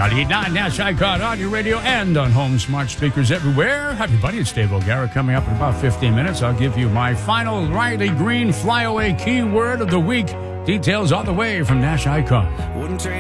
98.9 Nash Icon Audio Radio and on home smart speakers everywhere. Hi, everybody. It's Dave O'Gara. Coming up in about 15 minutes, I'll give you my final Riley Green flyaway keyword of the week. Details all the way from Nash Icon. Wouldn't trade